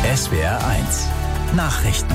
SWR1 Nachrichten.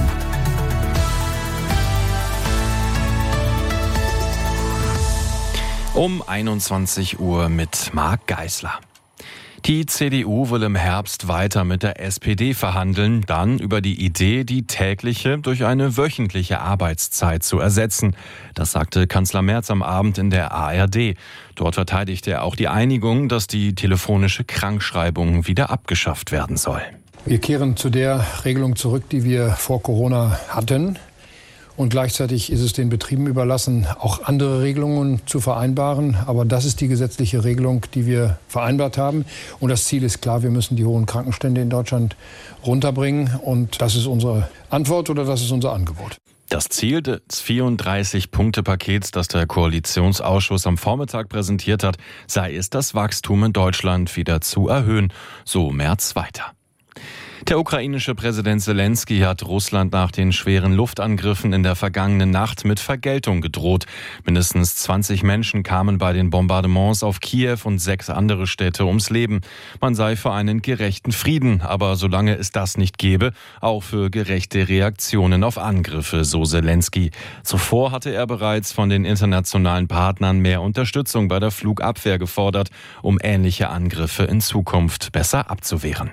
Um 21 Uhr mit Marc Geisler. Die CDU will im Herbst weiter mit der SPD verhandeln, dann über die Idee, die tägliche durch eine wöchentliche Arbeitszeit zu ersetzen. Das sagte Kanzler Merz am Abend in der ARD. Dort verteidigte er auch die Einigung, dass die telefonische Krankschreibung wieder abgeschafft werden soll. Wir kehren zu der Regelung zurück, die wir vor Corona hatten. Und gleichzeitig ist es den Betrieben überlassen, auch andere Regelungen zu vereinbaren. Aber das ist die gesetzliche Regelung, die wir vereinbart haben. Und das Ziel ist klar, wir müssen die hohen Krankenstände in Deutschland runterbringen. Und das ist unsere Antwort oder das ist unser Angebot. Das Ziel des 34-Punkte-Pakets, das der Koalitionsausschuss am Vormittag präsentiert hat, sei es, das Wachstum in Deutschland wieder zu erhöhen. So Merz weiter. Der ukrainische Präsident Selenskyj hat Russland nach den schweren Luftangriffen in der vergangenen Nacht mit Vergeltung gedroht. Mindestens 20 Menschen kamen bei den Bombardements auf Kiew und 6 andere Städte ums Leben. Man sei für einen gerechten Frieden, aber solange es das nicht gäbe, auch für gerechte Reaktionen auf Angriffe, so Selenskyj. Zuvor hatte er bereits von den internationalen Partnern mehr Unterstützung bei der Flugabwehr gefordert, um ähnliche Angriffe in Zukunft besser abzuwehren.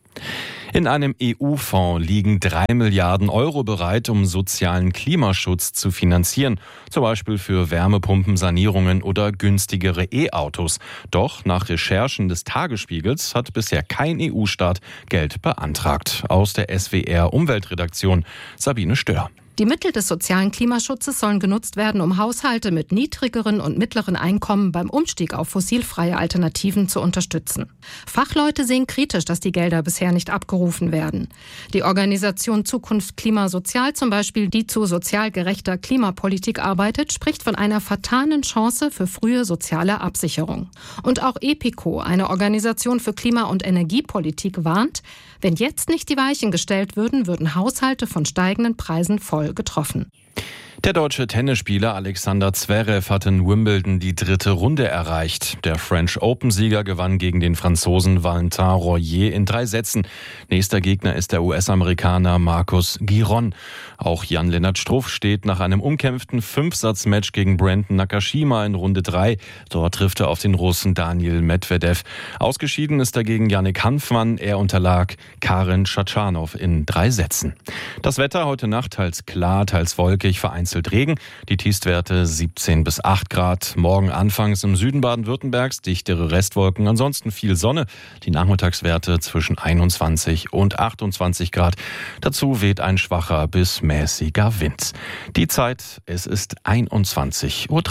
In einem EU-Fonds liegen 3 Milliarden Euro bereit, um sozialen Klimaschutz zu finanzieren, zum Beispiel für Wärmepumpensanierungen oder günstigere E-Autos. Doch nach Recherchen des Tagesspiegels hat bisher kein EU-Staat Geld beantragt. Aus der SWR-Umweltredaktion Sabine Stör. Die Mittel des sozialen Klimaschutzes sollen genutzt werden, um Haushalte mit niedrigeren und mittleren Einkommen beim Umstieg auf fossilfreie Alternativen zu unterstützen. Fachleute sehen kritisch, dass die Gelder bisher nicht abgerufen werden. Die Organisation Zukunft Klima Sozial zum Beispiel, die zu sozial gerechter Klimapolitik arbeitet, spricht von einer vertanen Chance für frühe soziale Absicherung. Und auch EPICO, eine Organisation für Klima- und Energiepolitik, warnt, wenn jetzt nicht die Weichen gestellt würden, würden Haushalte von steigenden Preisen voll getroffen. Der deutsche Tennisspieler Alexander Zverev hat in Wimbledon die 3. Runde erreicht. Der French Open-Sieger gewann gegen den Franzosen Valentin Royer in 3 Sätzen. Nächster Gegner ist der US-Amerikaner Marcus Giron. Auch Jan-Lennart Struff steht nach einem umkämpften 5-Satz-Match gegen Brandon Nakashima in Runde 3. Dort trifft er auf den Russen Daniil Medvedev. Ausgeschieden ist dagegen Yannick Hanfmann. Er unterlag Karen Tschatschanow in 3 Sätzen. Das Wetter heute Nacht teils klar, teils wolkig, vereinzelt Regen. Die Tiefstwerte 17 bis 8 Grad. Morgen anfangs im Süden Baden-Württembergs dichtere Restwolken. Ansonsten viel Sonne. Die Nachmittagswerte zwischen 21 und 28 Grad. Dazu weht ein schwacher bis mäßiger Wind. Die Zeit, es ist 21:03 Uhr.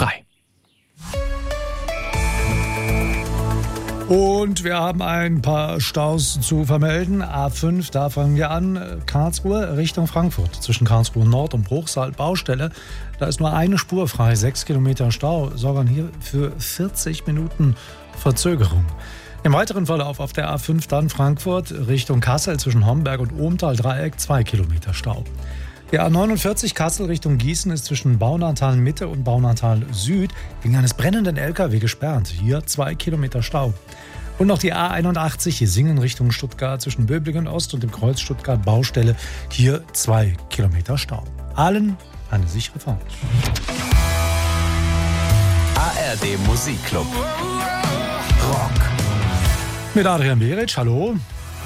Und wir haben ein paar Staus zu vermelden. A5, da fangen wir an. Karlsruhe Richtung Frankfurt. Zwischen Karlsruhe Nord und Bruchsal Baustelle. Da ist nur eine Spur frei. 6 Kilometer Stau sorgen hier für 40 Minuten Verzögerung. Im weiteren Verlauf auf der A5 dann Frankfurt Richtung Kassel zwischen Homberg und Ohmtal-Dreieck 2 Kilometer Stau. Die A49 Kassel Richtung Gießen ist zwischen Baunatal Mitte und Baunatal Süd wegen eines brennenden LKW gesperrt. Hier 2 Kilometer Stau. Und noch die A81 Singen Richtung Stuttgart zwischen Böblingen Ost und dem Kreuz Stuttgart Baustelle. Hier 2 Kilometer Stau. Allen eine sichere Fahrt. ARD Musikclub. Rock. Mit Adrian Beric, hallo.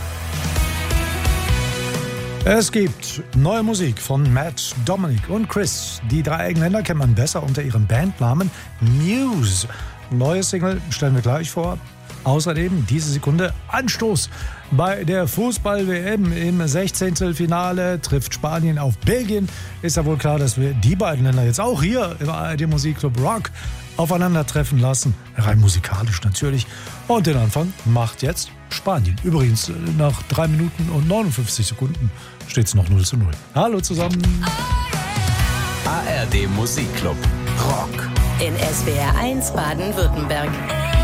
Es gibt neue Musik von Matt, Dominic und Chris. Die 3 Engländer kennt man besser unter ihrem Bandnamen Muse. Neue Single stellen wir gleich vor. Außerdem diese Sekunde Anstoß. Bei der Fußball-WM im 16. Finale trifft Spanien auf Belgien. Ist ja wohl klar, dass wir die beiden Länder jetzt auch hier im ARD Musikclub Rock aufeinandertreffen lassen. Rein musikalisch natürlich. Und den Anfang macht jetzt Spanien. Übrigens, nach 3 Minuten und 59 Sekunden steht es noch 0:0. Hallo zusammen. ARD Musikclub Rock. In SWR1 Baden-Württemberg.